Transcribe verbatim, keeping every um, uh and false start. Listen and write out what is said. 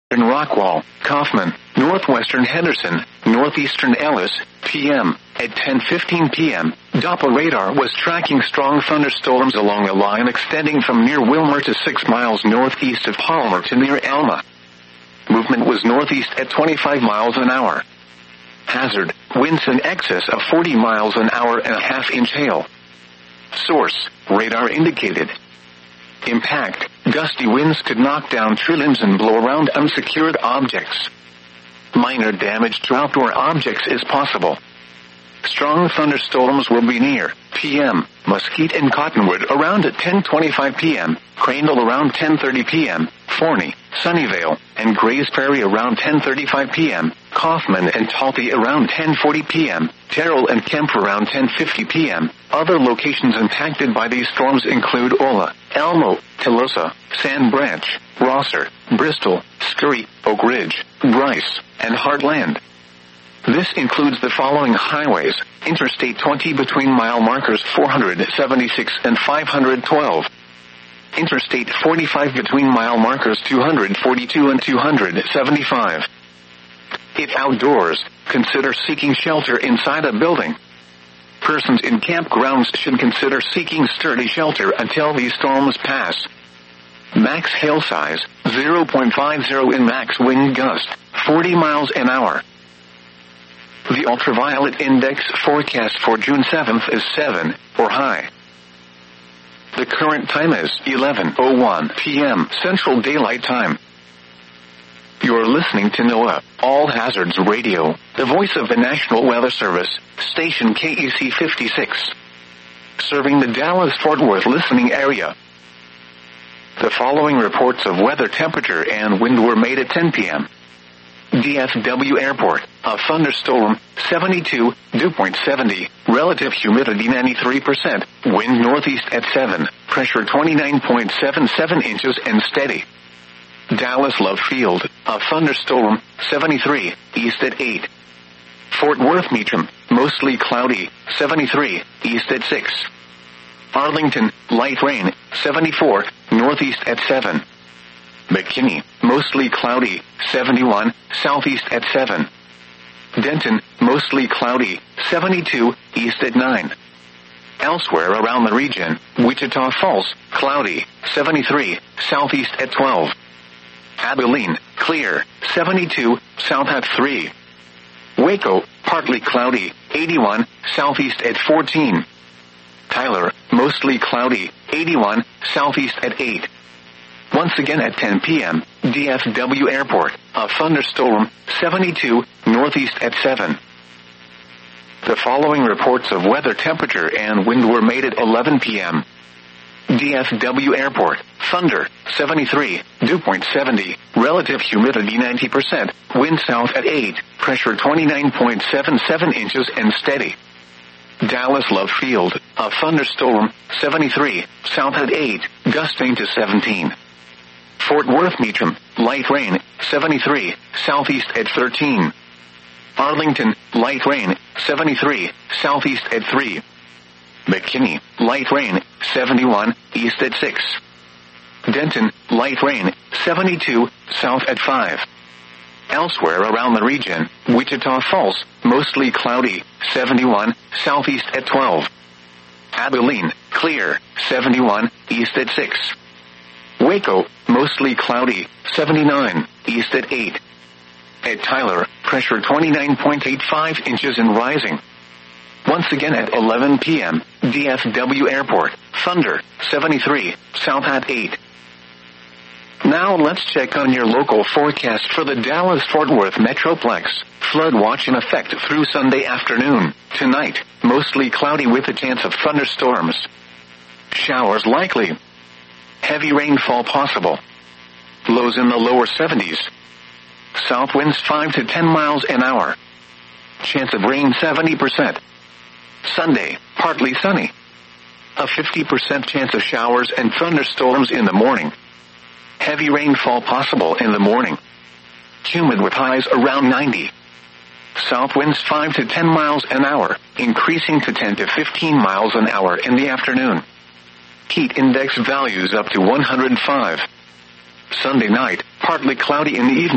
Rockwall, Kaufman, northwestern Henderson, northeastern Ellis, P M At ten fifteen p m, Doppler radar was tracking strong thunderstorms along a line extending from near Wilmer to six miles northeast of Palmer to near Alma. Movement was northeast at twenty-five miles an hour. Hazard, winds in excess of forty miles an hour and a half-inch hail. Source, radar indicated. Impact, gusty winds could knock down tree limbs and blow around unsecured objects. Minor damage to outdoor objects is possible. Strong thunderstorms will be near P M Mesquite and Cottonwood around at ten twenty-five p m, Crandall around ten thirty p m, Forney, Sunnyvale, and Grays Prairie around ten thirty-five p m, Kaufman and Talty around ten forty p m, Terrell and Kemp around ten fifty p m. Other locations impacted by these storms include Ola, Elmo, Telosa, Sand Branch, Rosser, Bristol, Scurry, Oak Ridge, Bryce, and Heartland. This includes the following highways: Interstate twenty between mile markers four hundred seventy-six and five hundred twelve. Interstate forty-five between mile markers two hundred forty-two and two hundred seventy-five. If outdoors, consider seeking shelter inside a building. Persons in campgrounds should consider seeking sturdy shelter until these storms pass. Max hail size, zero point five zero in max wind gust, forty miles an hour. The ultraviolet index forecast for June seventh is seven, or high. The current time is eleven oh one p m Central Daylight Time. You're listening to NOAA, All Hazards Radio, the voice of the National Weather Service, station K E C fifty-six. Serving the Dallas-Fort Worth listening area. The following reports of weather temperature and wind were made at ten p m D F W Airport, a thunderstorm, seventy-two, dew point seventy, relative humidity ninety-three percent, wind northeast at seven, pressure twenty-nine point seven seven inches and steady. Dallas Love Field, a thunderstorm, seventy-three, east at eight. Fort Worth Meacham, mostly cloudy, seventy-three, east at six. Arlington, light rain, seventy-four, northeast at seven. McKinney, mostly cloudy, seventy-one, southeast at seven. Denton, mostly cloudy, seventy-two, east at nine. Elsewhere around the region, Wichita Falls, cloudy, seventy-three, southeast at twelve. Abilene, clear, seventy-two, south at three. Waco, partly cloudy, eighty-one, southeast at fourteen. Tyler, mostly cloudy, eighty-one, southeast at eight. Once again at ten p m, D F W Airport, a thunderstorm, seventy-two, northeast at seven. The following reports of weather temperature and wind were made at eleven p m D F W Airport, thunder, seventy-three, dew point seventy, relative humidity ninety percent, wind south at eight, pressure twenty-nine point seven seven inches and steady. Dallas Love Field, a thunderstorm, seventy-three, south at eight, gusting to seventeen. Fort Worth Meacham, light rain, seventy-three, southeast at thirteen. Arlington, light rain, seventy-three, southeast at three. McKinney, light rain, seventy-one, east at six. Denton, light rain, seventy-two, south at five. Elsewhere around the region, Wichita Falls, mostly cloudy, seventy-one, southeast at twelve. Abilene, clear, seventy-one, east at six. Waco, mostly cloudy, seventy-nine, east at eight. At Tyler, pressure twenty-nine point eight five inches and rising. Once again at eleven p m, D F W Airport, thunder, seventy-three, south at eight. Now let's check on your local forecast for the Dallas-Fort Worth Metroplex. Flood watch in effect through Sunday afternoon. Tonight, mostly cloudy with a chance of thunderstorms. Showers likely. Heavy rainfall possible. Lows in the lower seventies. South winds five to ten miles an hour. Chance of rain seventy percent. Sunday, partly sunny. A fifty percent chance of showers and thunderstorms in the morning. Heavy rainfall possible in the morning. Humid with highs around ninety. South winds five to ten miles an hour, increasing to ten to fifteen miles an hour in the afternoon. Heat index values up to one hundred five. Sunday night, partly cloudy in the evening.